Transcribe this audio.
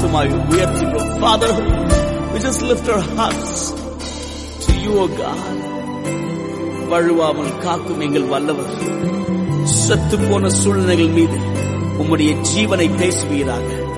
அதிகமாய் உயர்த்துகிறோம். Father, we just lift our hearts to you, O God. வழுவாமல் காக்கும் எங்கள் வல்லவர், செத்து போன சூழ்நிலைகள் மீது உம்முடைய ஜீவனை பேசுவீராக.